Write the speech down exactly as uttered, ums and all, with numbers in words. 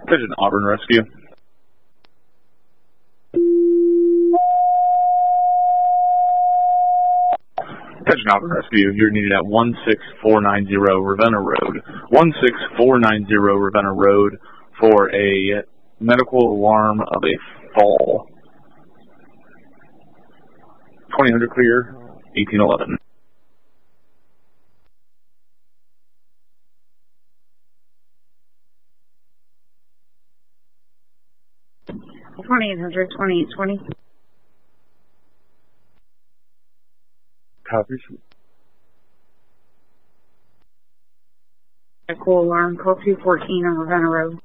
Pigeon Auburn Rescue. Pigeon Auburn Rescue, you're needed at one six four nine zero Ravenna Road. one six four nine zero Ravenna Road for a medical alarm of a fall. twenty hundred clear, eighteen eleven. twenty-eight hundred, twenty-eight twenty. Copy. Medical alarm, call two fourteen on Ravenna Road.